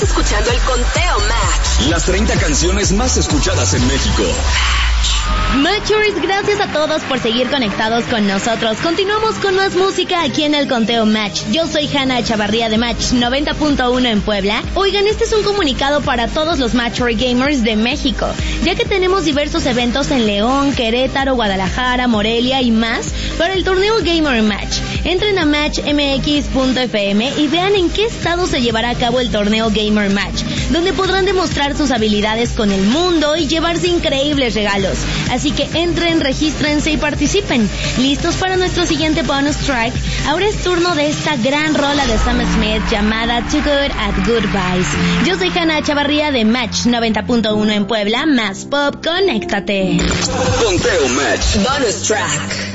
Escuchando el Conteo Match. Las 30 canciones más escuchadas en México. Matchers, gracias a todos por seguir conectados con nosotros. Continuamos con más música aquí en el Conteo Match. Yo soy Hanna Chavarría de Match 90.1 en Puebla. Oigan, este es un comunicado para todos los Matcher Gamers de México, ya que tenemos diversos eventos en León, Querétaro, Guadalajara, Morelia y más para el torneo Gamer Match. Entren a matchmx.fm y vean en qué estado se llevará a cabo el torneo Gamer Match, donde podrán demostrar sus habilidades con el mundo y llevarse increíbles regalos. Así que entren, regístrense y participen. ¿Listos para nuestro siguiente bonus track? Ahora es turno de esta gran rola de Sam Smith llamada Too Good at Goodbyes. Yo soy Hanna Chavarría de Match 90.1 en Puebla. Más pop, conéctate. Conteo Match. Bonus track.